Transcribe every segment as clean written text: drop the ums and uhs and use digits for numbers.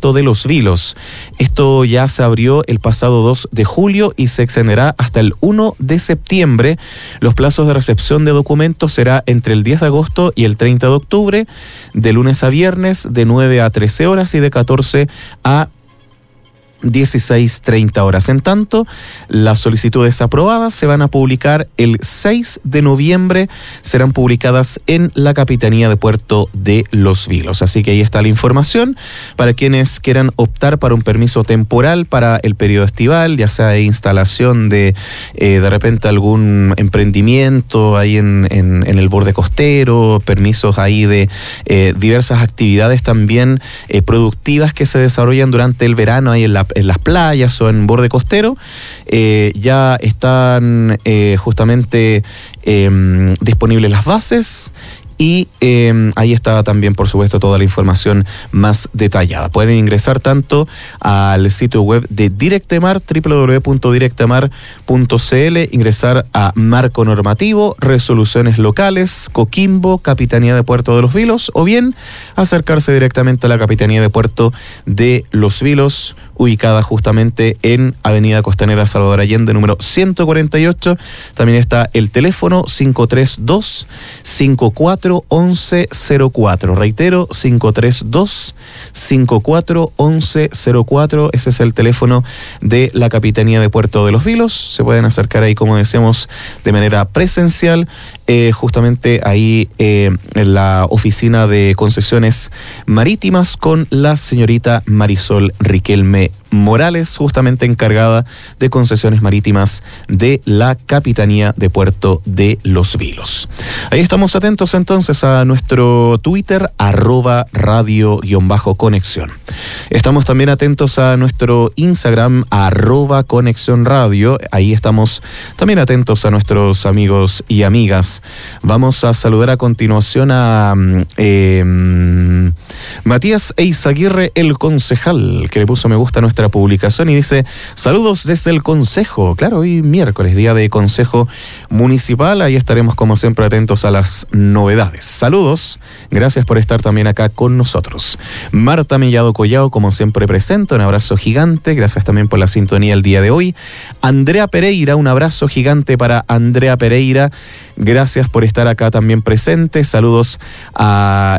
Puerto de Los Vilos. Esto ya se abrió el pasado 2 de julio y se extenderá hasta el 1 de septiembre. Los plazos de recepción de documentos será entre el 10 de agosto y el 30 de octubre, de lunes a viernes, de 9 a 13 horas y de 14 a 16:30 horas. En tanto, las solicitudes aprobadas se van a publicar el 6 de noviembre, serán publicadas en la Capitanía de Puerto de Los Vilos. Así que ahí está la información para quienes quieran optar para un permiso temporal para el periodo estival, ya sea de instalación de repente algún emprendimiento ahí en el borde costero, permisos ahí de diversas actividades también productivas que se desarrollan durante el verano ahí en las playas o en borde costero. Ya están justamente disponibles las bases. Y ahí está también, por supuesto, toda la información más detallada. Pueden ingresar tanto al sitio web de Directemar, www.directemar.cl, ingresar a Marco Normativo, Resoluciones Locales, Coquimbo, Capitanía de Puerto de Los Vilos, o bien acercarse directamente a la Capitanía de Puerto de Los Vilos, ubicada justamente en Avenida Costanera Salvador Allende, número 148. También está el teléfono 532-541104. Reitero, 532-541104. Ese es el teléfono de la Capitanía de Puerto de Los Vilos. Se pueden acercar ahí, como decíamos, de manera presencial, justamente ahí en la oficina de concesiones marítimas con la señorita Marisol Riquelme Morales, justamente encargada de concesiones marítimas de la Capitanía de Puerto de Los Vilos. Ahí estamos atentos entonces a nuestro Twitter, @radio_conexión. Estamos también atentos a nuestro Instagram, @conexión radio. Ahí estamos también atentos a nuestros amigos y amigas. Vamos a saludar a continuación a Matías Eizaguirre, el concejal, que le puso me gusta a nuestra publicación y dice: saludos desde el Consejo. Claro, hoy miércoles, día de Consejo Municipal. Ahí estaremos como siempre atentos a las novedades. Saludos, gracias por estar también acá con nosotros. Marta Mellado Collao, como siempre presente, un abrazo gigante, gracias también por la sintonía el día de hoy. Andrea Pereira, un abrazo gigante para Andrea Pereira, gracias por estar acá también presente. Saludos a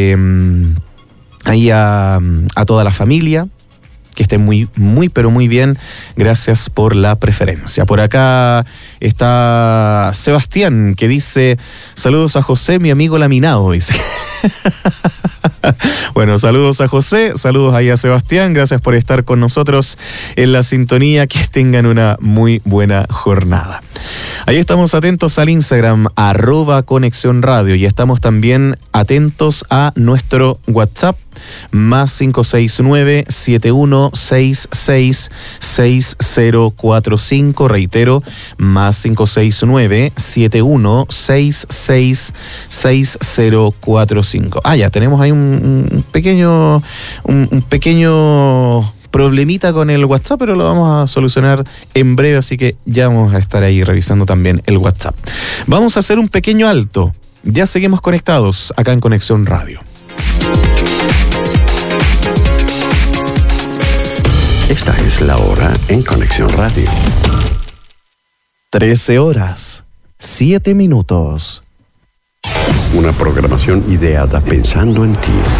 toda la familia. Que estén muy, pero muy bien. Gracias por la preferencia. Por acá está Sebastián, que dice: saludos a José, mi amigo laminado, dice. Bueno, saludos a José, saludos ahí a Sebastián, gracias por estar con nosotros en la sintonía, que tengan una muy buena jornada. Ahí estamos atentos al Instagram, @conexión radio, y estamos también atentos a nuestro WhatsApp, más 569-7166-6045, reitero, más 569-7166-6045. Ya tenemos ahí un pequeño problemita con el WhatsApp, pero lo vamos a solucionar en breve, así que ya vamos a estar ahí revisando también el WhatsApp. Vamos a hacer un pequeño alto. Ya seguimos conectados acá en Conexión Radio. Esta es la hora en Conexión Radio. 13:07. Una programación ideada pensando en ti.